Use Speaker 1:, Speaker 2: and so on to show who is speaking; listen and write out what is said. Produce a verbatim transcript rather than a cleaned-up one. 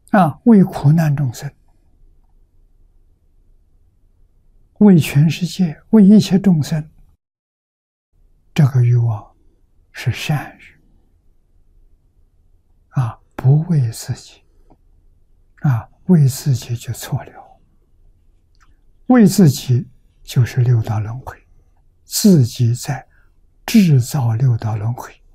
Speaker 1: 啊，为苦难众生，为全世界，为一切众生，这个欲望是善欲啊，不为自己啊，为自己就错了，为自己就是六道轮回，自己在制造六道轮回。